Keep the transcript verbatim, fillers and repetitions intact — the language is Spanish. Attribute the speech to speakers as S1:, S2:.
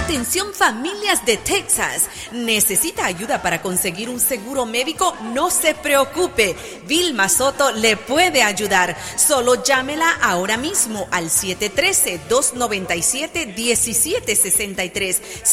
S1: Atención familias de Texas. ¿Necesita ayuda para conseguir un seguro médico? No se preocupe. Vilma Soto le puede ayudar. Solo llámela ahora mismo al siete uno tres, dos nueve siete, uno siete seis tres.